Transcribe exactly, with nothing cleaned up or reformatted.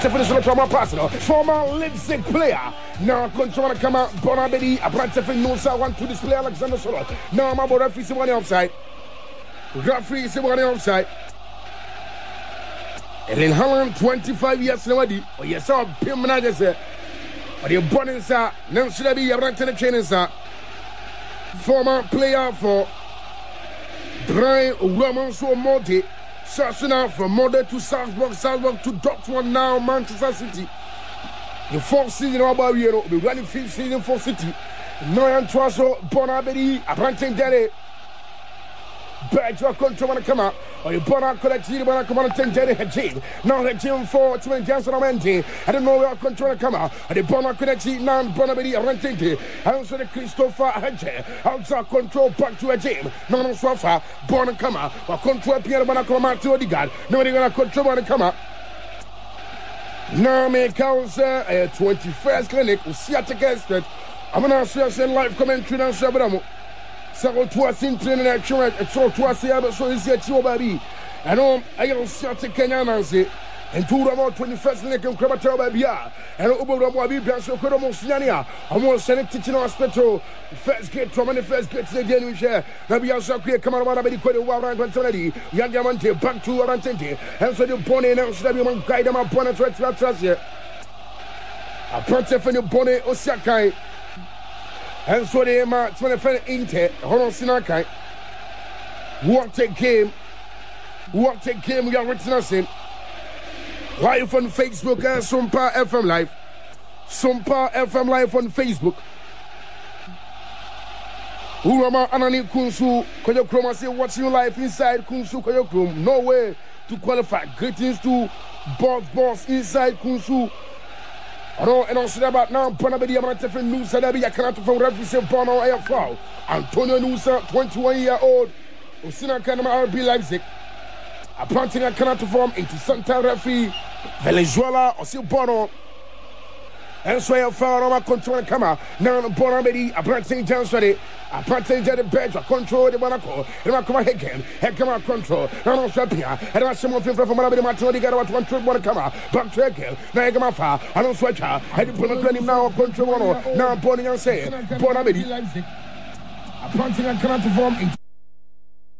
finish on the trauma pass, former Leipzig player. Now, control to come out. Bonabedi, a branch of Nusa want to display Alexander Solo. Now, my boy, referee is one offside. Referee is one offside. Erling Haaland, twenty-five years already. Oh, yes, sir. Pim manager said, but you're born in sir. Now, should I be a branch of the training, sir? Former player for Brian Romanso Monte. Sarsena from Model to Salzburg, Salzburg to Dortmund, now Manchester City. The fourth season of our year, the running fifth season for City. Noyan Twaso, Bonabedi, Abranten Dere. Badger control to come out. Or you Bona collective, Bona come on and Dere Hajim. Now Hajim for Twin Johnson Amenti. I don't know where control to come out. Or the Bona collective, now Bonabedi, Abranten. Also the Christopher Hajim. Outside control back to Hajim. No, no, so far. Bona come out. Or control Pierre Bona come out to Odegaard. Nobody gonna control Bona come out. Now, me council a twenty-first clinic with Seattle Expert. I'm gonna say live commentary now, Shabamo. So, to us in training at church, so to us here, so is it your baby? I know I don't see a Kenyan and say, and two about twenty-first clinic in Krabatel baby. And over the Wabi Piasso Kodomosiania. I'm more sending teaching hospital. First gate from the first gate to the January share. Maybe also create come out of the Quadio Warren Consolidi. Young Diamante back to Arantente. And so the Bonnet and Shabiman guide them upon a threat to trust here. A project for the Bonnet Osiakai. And so they are twenty-five Inter, Horon Sinakai. What a game. What a game we are witnessing. Live on Facebook and Sumpa F M Live. Sumpa F M Live on Facebook. Urama Anani Kunsu, Koyokroma say watching live inside Kunsu Koyokrom. No way to qualify. Greetings to Boss Boss inside Kunsu. I don't and also about now, Bonabedi Amante News, Sadabi, I cannot from referee Bono A F O. Antonio Nusa, twenty-one year old, Usina Kanama R B Leipzig. A planting a cannot form into Santa referee, Venezuela, or still Bono. And so I found on my control camera. Now, Bonabedi, a planting Jones ready. A planting Jerry Bedge, a control the Monaco. And I come out again. Head come out control. Now, I'm Sapia. And I some of them from Bonabedi Martin, they got out one trip, one camera. Back to again. Now, I come out far. I don't switch her. I didn't put him now, control one. Now, Bonnie and say, Bonabedi. A planting a cannot form into